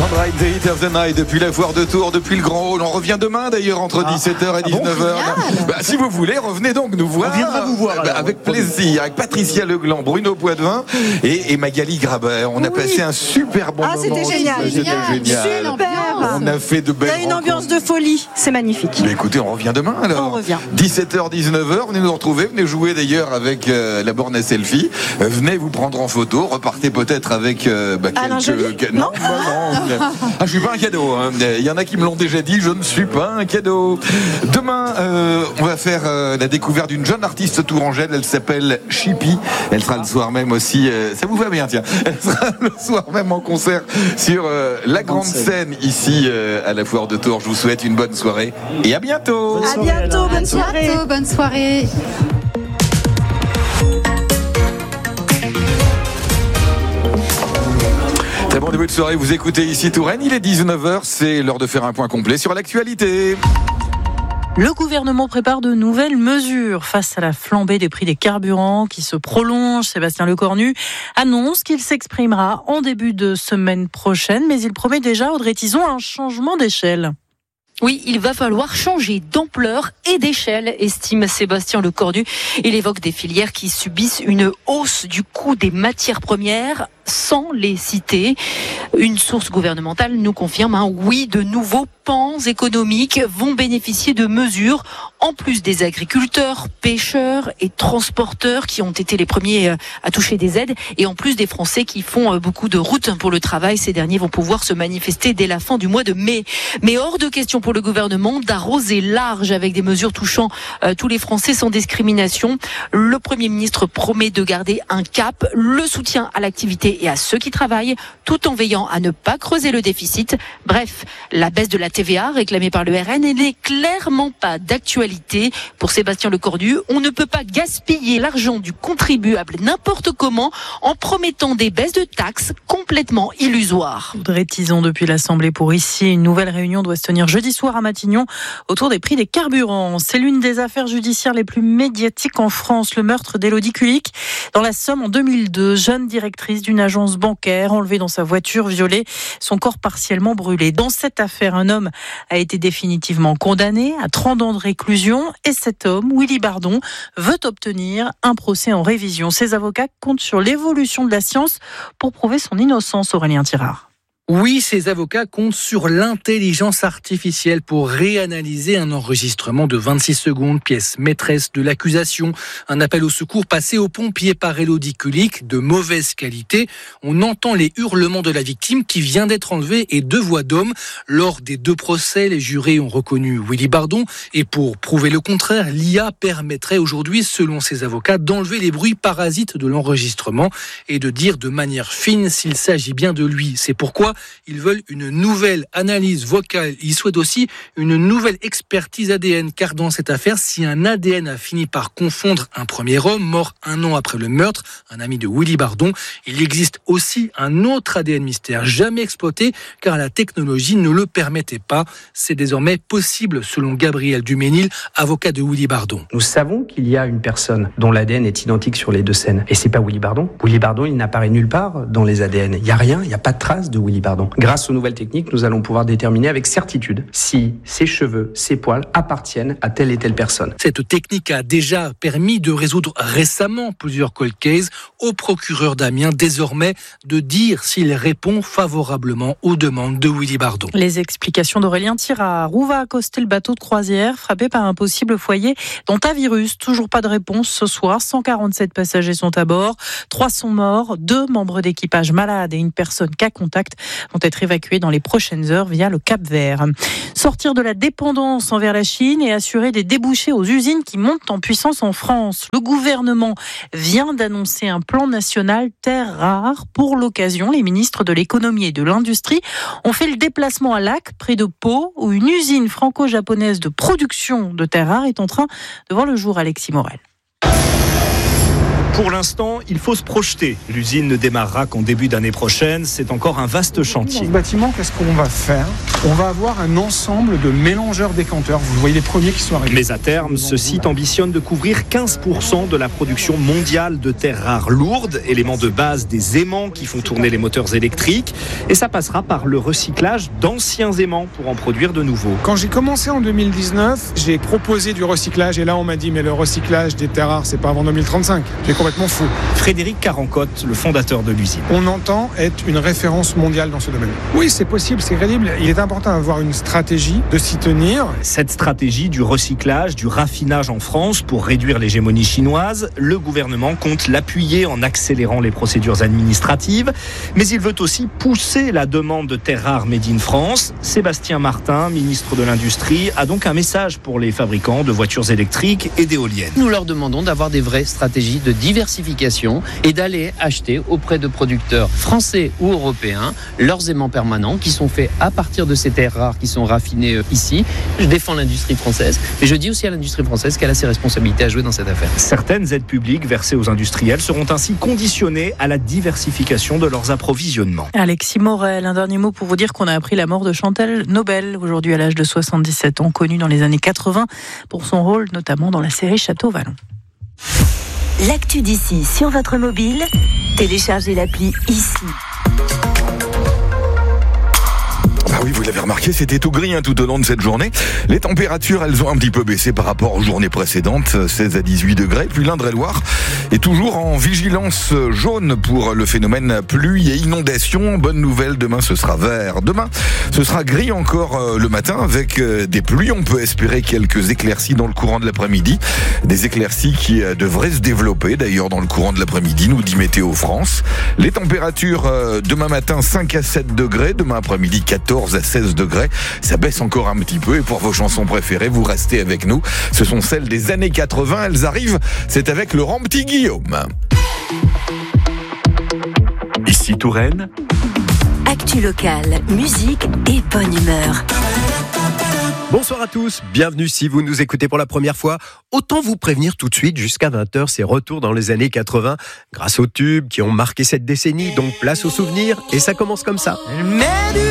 Sandra in the Heat of the Night depuis la foire de Tours, depuis le Grand Hall. On revient demain d'ailleurs entre 17h et 19h. Si vous voulez, revenez donc nous voir. On viendra vous voir. Avec plaisir, avec Patricia Legland, Bruno Poitvin et Magali Grabert. On a passé un super bon moment. C'était génial. Super. On a fait de belles rencontres. Il y a une ambiance de folie, c'est magnifique. Mais écoutez, on revient demain alors. On revient. 17h, 19h, venez nous retrouver, venez jouer d'ailleurs avec la borne à selfie. Venez vous prendre en photo, repartez peut-être avec Alain Joly. Non. Je suis pas un cadeau. Il y en a qui me l'ont déjà dit, je ne suis pas un cadeau. Demain, on va faire la découverte d'une jeune artiste tourangelle. Elle s'appelle Chippy. Elle sera le soir même aussi. Ça vous va bien, tiens. Elle sera le soir même en concert sur la grande scène ici à la foire de Tours. Je vous souhaite une bonne soirée et à bientôt. À bientôt, bonne soirée. Bonne soirée. Très bon début de soirée, vous écoutez ici Touraine, il est 19h, c'est l'heure de faire un point complet sur l'actualité. Le gouvernement prépare de nouvelles mesures face à la flambée des prix des carburants qui se prolonge. Sébastien Lecornu annonce qu'il s'exprimera en début de semaine prochaine, mais il promet déjà, Audrey Tizon, un changement d'échelle. Oui, il va falloir changer d'ampleur et d'échelle, estime Sébastien Lecornu. Il évoque des filières qui subissent une hausse du coût des matières premières sans les citer. Une source gouvernementale nous confirme, oui, de nouveaux pans économiques vont bénéficier de mesures, en plus des agriculteurs, pêcheurs et transporteurs qui ont été les premiers à toucher des aides, et en plus des Français qui font beaucoup de routes pour le travail. Ces derniers vont pouvoir se manifester dès la fin du mois de mai. Mais hors de question pour le gouvernement d'arroser large avec des mesures touchant tous les Français sans discrimination. Le Premier ministre promet de garder un cap, le soutien à l'activité et à ceux qui travaillent, tout en veillant à ne pas creuser le déficit. Bref, la baisse de la TVA réclamée par le RN n'est clairement pas d'actualité. Pour Sébastien Lecornu, on ne peut pas gaspiller l'argent du contribuable n'importe comment en promettant des baisses de taxes complètement illusoires. Audrey Tizon depuis l'Assemblée pour ici. Une nouvelle réunion doit se tenir jeudi soir à Matignon autour des prix des carburants. C'est l'une des affaires judiciaires les plus médiatiques en France. Le meurtre d'Élodie Kulik dans la Somme en 2002. Jeune directrice d'une agence bancaire enlevée dans sa voiture, violée, son corps partiellement brûlé. Dans cette affaire, un homme a été définitivement condamné à 30 ans de réclusion et cet homme, Willy Bardon, veut obtenir un procès en révision. Ses avocats comptent sur l'évolution de la science pour prouver son innocence, Aurélien Tirard. Oui, ces avocats comptent sur l'intelligence artificielle pour réanalyser un enregistrement de 26 secondes, pièce maîtresse de l'accusation. Un appel au secours passé aux pompiers par Élodie Kulik, de mauvaise qualité. On entend les hurlements de la victime qui vient d'être enlevée et 2 voix d'homme. Lors des 2 procès, les jurés ont reconnu Willy Bardon. Et pour prouver le contraire, l'IA permettrait aujourd'hui, selon ces avocats, d'enlever les bruits parasites de l'enregistrement et de dire de manière fine s'il s'agit bien de lui. C'est pourquoi ils veulent une nouvelle analyse vocale. Ils souhaitent aussi une nouvelle expertise ADN, car dans cette affaire, si un ADN a fini par confondre un premier homme mort 1 an après le meurtre, un ami de Willy Bardon, il existe aussi un autre ADN mystère jamais exploité, car la technologie ne le permettait pas. C'est désormais possible, selon Gabriel Duménil, avocat de Willy Bardon. Nous savons qu'il y a une personne dont l'ADN est identique sur les 2 scènes. Et c'est pas Willy Bardon. Willy Bardon, il n'apparaît nulle part dans les ADN. Il n'y a rien, il n'y a pas de trace de Willy Bardon. Grâce aux nouvelles techniques, nous allons pouvoir déterminer avec certitude si ses cheveux, ses poils appartiennent à telle et telle personne. Cette technique a déjà permis de résoudre récemment plusieurs cold cases. Au procureur d'Amiens, désormais, de dire s'il répond favorablement aux demandes de Willy Bardon. Les explications d'Aurélien Tirard. Où va accoster le bateau de croisière frappé par un possible foyer d'hantavirus? Toujours pas de réponse ce soir. 147 passagers sont à bord. 3 sont morts. 2 membres d'équipage malades et une personne cas contact vont être évacués dans les prochaines heures via le Cap-Vert. Sortir de la dépendance envers la Chine et assurer des débouchés aux usines qui montent en puissance en France. Le gouvernement vient d'annoncer un plan national terres rares. Pour l'occasion, les ministres de l'économie et de l'industrie ont fait le déplacement à Lac, près de Pau, où une usine franco-japonaise de production de terres rares est en train de voir le jour. Alexis Morel. Pour l'instant, il faut se projeter. L'usine ne démarrera qu'en début d'année prochaine. C'est encore un vaste chantier. Dans ce bâtiment, qu'est-ce qu'on va faire ? On va avoir un ensemble de mélangeurs décanteurs. Vous voyez les premiers qui sont arrivés. Mais à terme, ce site ambitionne de couvrir 15% de la production mondiale de terres rares lourdes, éléments de base des aimants qui font tourner les moteurs électriques. Et ça passera par le recyclage d'anciens aimants pour en produire de nouveaux. Quand j'ai commencé en 2019, j'ai proposé du recyclage et là on m'a dit mais le recyclage des terres rares c'est pas avant 2035. C'est complètement fou. Frédéric Carancotte, le fondateur de l'usine. On entend être une référence mondiale dans ce domaine. Oui, c'est possible, c'est crédible. Il est important d'avoir une stratégie, de s'y tenir. Cette stratégie du recyclage, du raffinage en France pour réduire l'hégémonie chinoise, le gouvernement compte l'appuyer en accélérant les procédures administratives, mais il veut aussi pousser la demande de terres rares made in France. Sébastien Martin, ministre de l'Industrie, a donc un message pour les fabricants de voitures électriques et d'éoliennes. Nous leur demandons d'avoir des vraies stratégies de diversification et d'aller acheter auprès de producteurs français ou européens leurs aimants permanents qui sont faits à partir de ces terres rares qui sont raffinées ici. Je défends l'industrie française et je dis aussi à l'industrie française qu'elle a ses responsabilités à jouer dans cette affaire. Certaines aides publiques versées aux industriels seront ainsi conditionnées à la diversification de leurs approvisionnements. Alexis Morel, un dernier mot pour vous dire qu'on a appris la mort de Chantal Nobel, aujourd'hui à l'âge de 77 ans, connue dans les années 80 pour son rôle notamment dans la série Château-Vallon. L'actu d'ici sur votre mobile, téléchargez l'appli ici. Ah oui, vous l'avez remarqué, c'était tout gris tout au long de cette journée. Les températures, elles ont un petit peu baissé par rapport aux journées précédentes, 16 à 18 degrés. Puis l'Indre-et-Loire est toujours en vigilance jaune pour le phénomène pluie et inondation. Bonne nouvelle, demain ce sera vert. Demain, ce sera gris encore le matin avec des pluies. On peut espérer quelques éclaircies dans le courant de l'après-midi. Des éclaircies qui devraient se développer d'ailleurs dans le courant de l'après-midi, nous dit Météo France. Les températures demain matin 5 à 7 degrés, demain après-midi 14 à 16 degrés. Ça baisse encore un petit peu et pour vos chansons préférées, vous restez avec nous. Ce sont celles des années 80. Elles arrivent. C'est avec Laurent Petit-Guillaume. Ici Touraine. Actu locale, musique et bonne humeur. Bonsoir à tous, bienvenue si vous nous écoutez pour la première fois. Autant vous prévenir tout de suite, jusqu'à 20h, c'est retour dans les années 80, grâce aux tubes qui ont marqué cette décennie, donc place aux souvenirs, et ça commence comme ça.